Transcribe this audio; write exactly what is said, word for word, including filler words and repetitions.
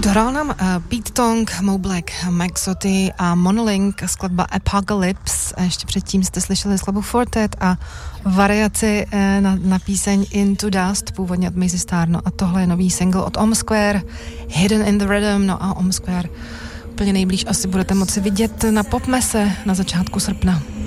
Dohrál nám uh, Pete Tong, Mo Black, Mike Soty a Monolink, skladba Apocalypse. A ještě předtím jste slyšeli skladbu Fortet a variaci uh, na, na píseň Into Dust, původně od Macy Star. No a tohle je nový single od Om Square, Hidden in the Rhythm. No a Om Square úplně nejblíž asi budete moci vidět na Popmese na začátku srpna.